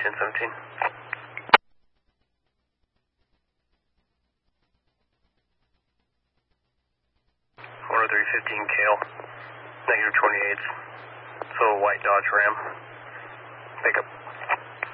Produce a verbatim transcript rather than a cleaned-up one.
ten seventeen. one oh three fifteen Kale, negative twenty-eight. So white Dodge Ram. Pick up.